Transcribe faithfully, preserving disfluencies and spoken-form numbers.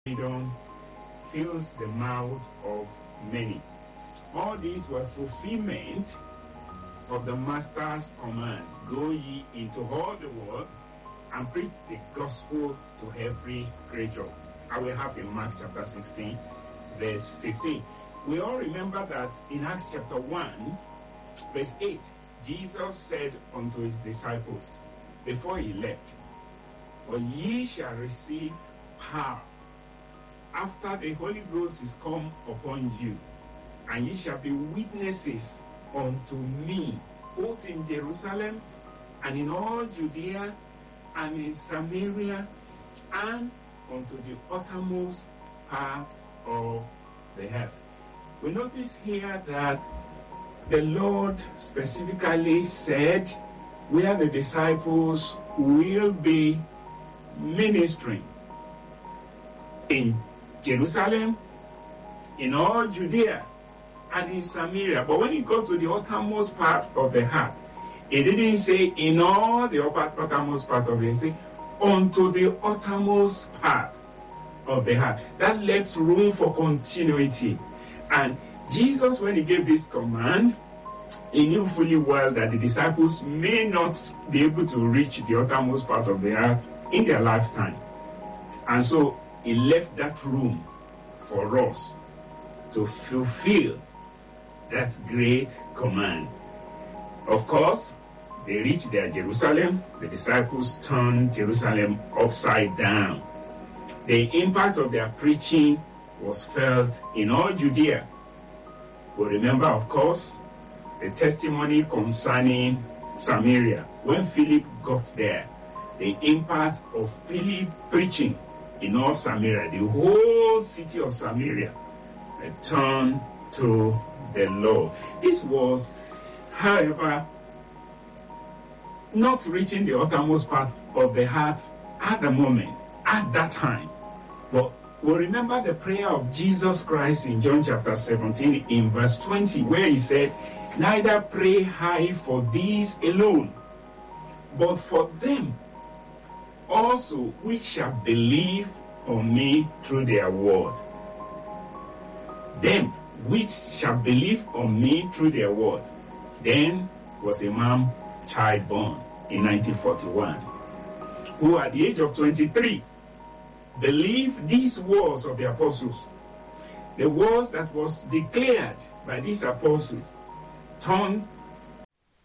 freedom fills the mouth of many. All these were fulfillment of the Master's command. Go ye into all the world and preach the gospel to every creature. I will have in Mark chapter sixteen, verse fifteen. We all remember that in Acts chapter one, verse eight, Jesus said unto his disciples before he left, "For ye shall receive power after the Holy Ghost is come upon you, and ye shall be witnesses unto me, both in Jerusalem and in all Judea and in Samaria and unto the uttermost part of the earth." We notice here that the Lord specifically said where the disciples will be ministering: in Jerusalem, in all Judea, and in Samaria. But when it goes to the uttermost part of the heart, it didn't say in all the upper, uttermost part of it. It said unto the uttermost part of the heart. That left room for continuity. And Jesus, when he gave this command, he knew fully well that the disciples may not be able to reach the uttermost part of the earth in their lifetime. And so he left that room for us to fulfill that great command. Of course, they reached their Jerusalem. The disciples turned Jerusalem upside down. The impact of their preaching was felt in all Judea. But remember, of course, the testimony concerning Samaria. When Philip got there, the impact of Philip preaching in all Samaria, the whole city of Samaria returned to the Lord. This was, however, not reaching the uttermost part of the heart at the moment, at that time. But we remember the prayer of Jesus Christ in John chapter seventeen in verse twenty, where he said, "Neither pray I for these alone, but for them also which shall believe on me through their word." Them which shall believe on me through their word. Then was a man child born in nineteen forty-one, who at the age of twenty-three believed these words of the apostles. The words that was declared by these apostles turned